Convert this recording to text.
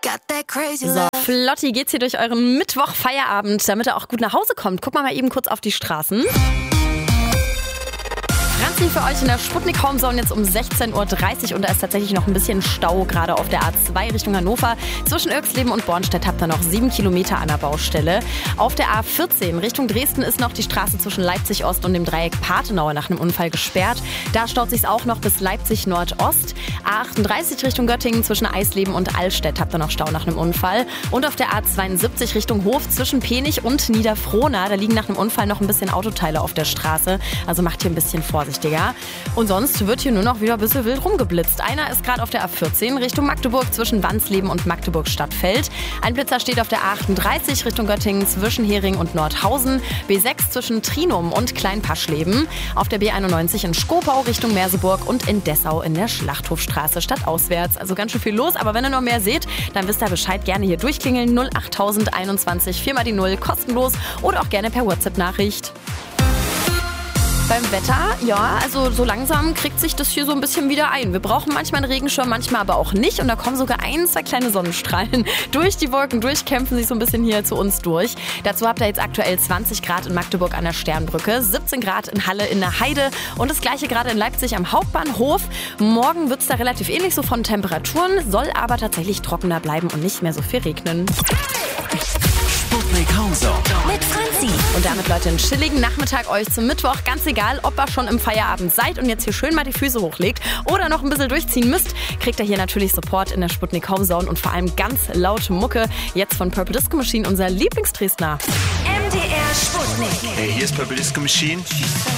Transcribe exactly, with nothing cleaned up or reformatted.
So, Flotti geht's hier durch euren Mittwoch-Feierabend, damit er auch gut nach Hause kommt. Guck mal mal eben kurz auf die Straßen. Franzi für euch in der Sputnik Homezone jetzt um sechzehn Uhr dreißig und da ist tatsächlich noch ein bisschen Stau, gerade auf der A zwei Richtung Hannover. Zwischen Irxleben und Bornstedt habt ihr noch sieben Kilometer an der Baustelle. Auf der A vierzehn Richtung Dresden ist noch die Straße zwischen Leipzig Ost und dem Dreieck Pathenau nach einem Unfall gesperrt. Da staut sich's auch noch bis Leipzig Nordost. A achtunddreißig Richtung Göttingen zwischen Eisleben und Allstedt habt ihr noch Stau nach einem Unfall. Und auf der A zweiundsiebzig Richtung Hof zwischen Penich und Niederfrohna, da liegen nach einem Unfall noch ein bisschen Autoteile auf der Straße. Also macht hier ein bisschen vorsichtiger. Und sonst wird hier nur noch wieder ein bisschen wild rumgeblitzt. Einer ist gerade auf der A vierzehn Richtung Magdeburg zwischen Wansleben und Magdeburg Stadtfeld. Ein Blitzer steht auf der A achtunddreißig Richtung Göttingen zwischen Hering und Nordhausen. B sechs zwischen Trinum und Kleinpaschleben. Auf der B einundneunzig in Skopau Richtung Merseburg und in Dessau in der Schlachthofstraße stadtauswärts. Also ganz schön viel los, aber wenn ihr noch mehr seht, dann wisst ihr Bescheid. Gerne hier durchklingeln. null acht einundzwanzig vier mal die null, kostenlos oder auch gerne per WhatsApp-Nachricht. Beim Wetter, ja, also so langsam kriegt sich das hier so ein bisschen wieder ein. Wir brauchen manchmal einen Regenschirm, manchmal aber auch nicht. Und da kommen sogar ein, zwei kleine Sonnenstrahlen durch die Wolken durch, kämpfen sich so ein bisschen hier zu uns durch. Dazu habt ihr jetzt aktuell zwanzig Grad in Magdeburg an der Sternbrücke, siebzehn Grad in Halle in der Heide und das gleiche gerade in Leipzig am Hauptbahnhof. Morgen wird es da relativ ähnlich so von Temperaturen, soll aber tatsächlich trockener bleiben und nicht mehr so viel regnen. Sputnik Homezone mit Franzi. Und damit, Leute, einen chilligen Nachmittag euch zum Mittwoch. Ganz egal, ob ihr schon im Feierabend seid und jetzt hier schön mal die Füße hochlegt oder noch ein bisschen durchziehen müsst, kriegt ihr hier natürlich Support in der Sputnik Homezone und vor allem ganz laute Mucke. Jetzt von Purple Disco Machine, unser Lieblingsdresdner. M D R Sputnik. Hey, hier ist Purple Disco Machine.